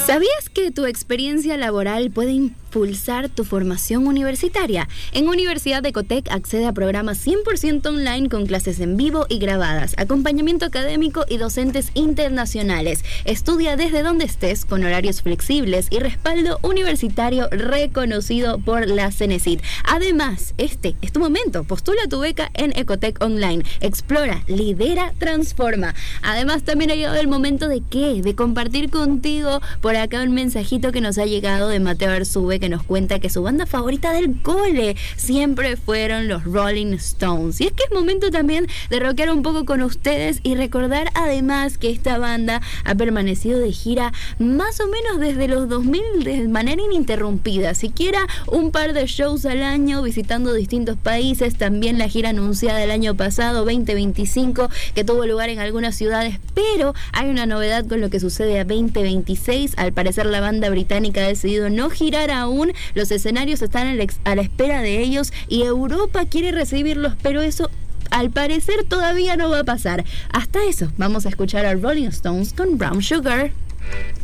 ¿Sabías que tu experiencia laboral puede impulsar tu formación universitaria? En Universidad de Ecotec accede a programas 100% online con clases en vivo y grabadas, acompañamiento académico y docentes internacionales. Estudia desde donde estés con horarios flexibles y respaldo universitario reconocido por la CENESID. Además, este es tu momento. Postula tu beca en Ecotec Online. Explora, lidera, transforma. Además, también ha llegado el momento de compartir contigo por acá un mensajito que nos ha llegado de Mateo Arzube, que nos cuenta que su banda favorita del cole siempre fueron los Rolling Stones. Y es que es momento también de rockear un poco con ustedes y recordar además que esta banda ha permanecido de gira más o menos desde los 2000 de manera ininterrumpida, siquiera un par de shows al año visitando distintos países. También la gira anunciada el año pasado 2025 que tuvo lugar en algunas ciudades, pero hay una novedad con lo que sucede a 2026. Al parecer la banda británica ha decidido no girar aún, los escenarios están a la espera de ellos y Europa quiere recibirlos, pero eso al parecer todavía no va a pasar. Hasta eso, vamos a escuchar a Rolling Stones con Brown Sugar.